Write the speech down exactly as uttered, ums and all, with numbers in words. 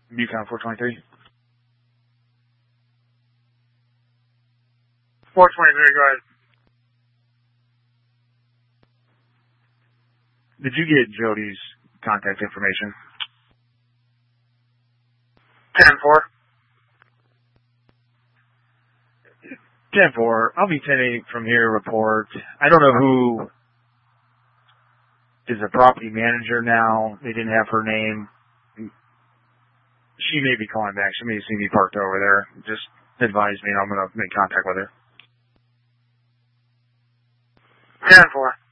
Buchan four twenty-three. four twenty-three, go ahead. Did you get Jody's contact information? ten four. ten four. I'll be ten eight from here, report. I don't know who is a property manager now. They didn't have her name. She may be calling back. She may see me parked over there. Just advise me and I'm going to make contact with her. ten four.